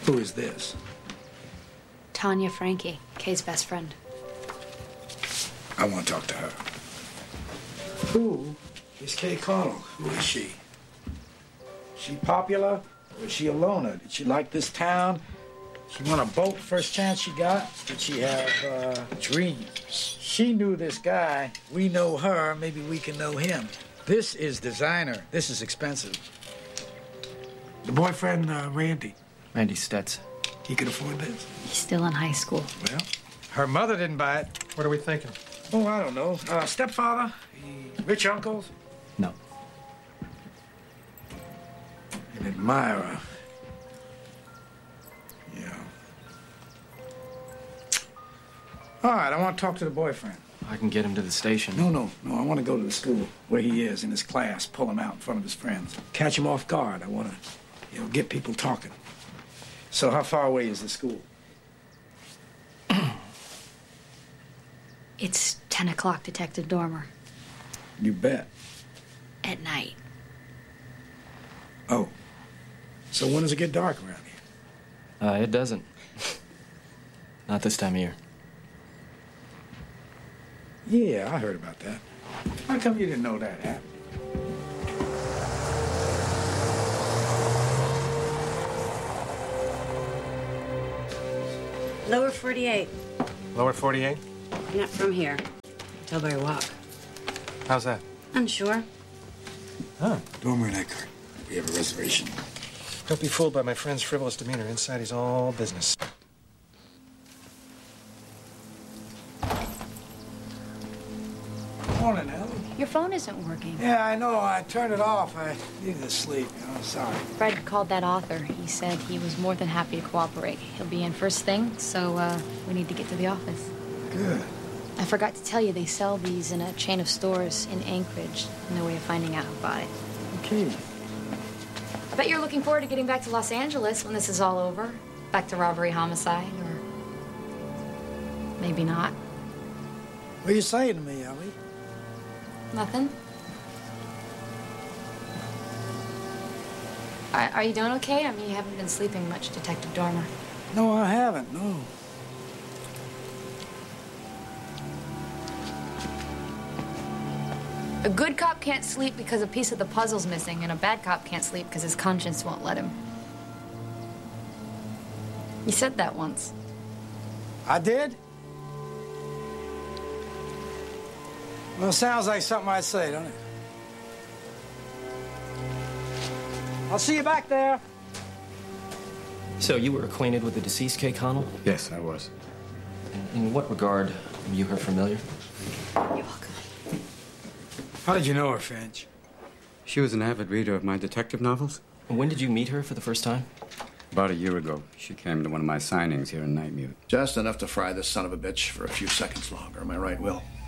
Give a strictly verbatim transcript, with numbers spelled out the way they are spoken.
Who is this? Tanya Frankie, Kay's best friend. I want to talk to her. Who is Kay Connell? Who is she? She popular? Or is she a loner? Did she like this town? She want a boat first chance she got? Did she have uh, dreams? She knew this guy. We know her. Maybe we can know him. This is designer. This is expensive. The boyfriend, uh, Randy. Randy Stetz. He could afford this? He's still in high school. Well, her mother didn't buy it. What are we thinking? Oh, I don't know. Uh, stepfather? Rich uncles? No. An admirer. Yeah. All right, I want to talk to the boyfriend. I can get him to the station. No, no, no. I want to go to the school where he is in his class, pull him out in front of his friends. Catch him off guard. I want to, you know, get people talking. So how far away is the school? It's ten o'clock, Detective Dormer. You bet. At night. Oh. So when does it get dark around here? Uh, it doesn't. Not this time of year. Yeah, I heard about that. How come you didn't know that happened? Lower forty-eight. Lower forty-eight? Not from here. Tilbury Walk. How's that? Unsure. Huh. Dormer and Eckert. We have a reservation. Don't be fooled by my friend's frivolous demeanor. Inside, he's all business. Morning, Ellie. Your phone isn't working. Yeah, I know. I turned it off. I needed to sleep. You know, sorry. Fred called that author. He said he was more than happy to cooperate. He'll be in first thing, so uh, we need to get to the office. Good. I forgot to tell you, they sell these in a chain of stores in Anchorage. No way of finding out who bought it. Okay. I bet you're looking forward to getting back to Los Angeles when this is all over. Back to robbery, homicide, or maybe not. What are you saying to me, Ellie? Nothing? Are, are you doing okay? I mean, you haven't been sleeping much, Detective Dormer. No, I haven't, no. A good cop can't sleep because a piece of the puzzle's missing, and a bad cop can't sleep because his conscience won't let him. You said that once. I did? Well, it sounds like something I'd say, don't it? I'll see you back there. So you were acquainted with the deceased Kay Connell? Yes, I was. In, in what regard were you her familiar? You're welcome. How did you know her, Finch? She was an avid reader of my detective novels. And when did you meet her for the first time? About a year ago. She came to one of my signings here in Nightmute. Just enough to fry this son of a bitch for a few seconds longer. Am I right, Will?